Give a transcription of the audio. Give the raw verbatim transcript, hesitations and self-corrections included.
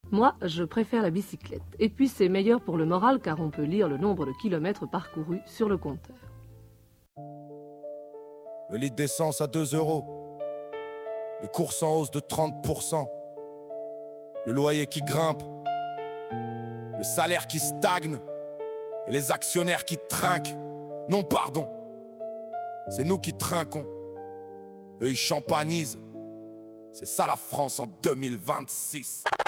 Moi, je préfère la bicyclette. Et puis c'est meilleur pour le moral car on peut lire le nombre de kilomètres parcourus sur le compteur. Le litre d'essence à deux euros. Les courses en hausse de trente pour cent. Le loyer qui grimpe. Le salaire qui stagne. Et les actionnaires qui trinquent. Non, pardon. C'est nous qui trinquons. Eux, ils champanisent. C'est ça la France en deux mille vingt-six.